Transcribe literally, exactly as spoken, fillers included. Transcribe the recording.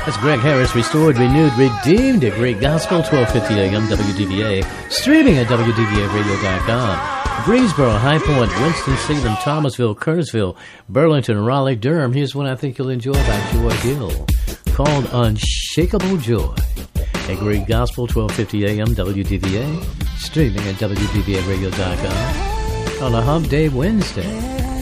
That's Greg Harris, restored, renewed, redeemed at Great Gospel, twelve fifty a.m. W D V A, streaming at W D V A radio dot com. Greensboro, High Point, Winston-Salem, Thomasville, Kernersville, Burlington, Raleigh, Durham. Here's one I think you'll enjoy by Joy Hill, called Unshakable Joy. At Great Gospel, twelve fifty a.m. W D V A, streaming at W D V A radio dot com on a Hump Day Wednesday.